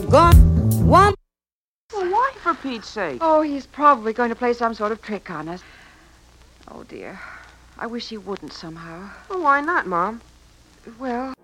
One. Well, why, for Pete's sake? Oh, he's probably going to play some sort of trick on us. Oh, dear. I wish he wouldn't somehow. Well, why not, Mom? Well,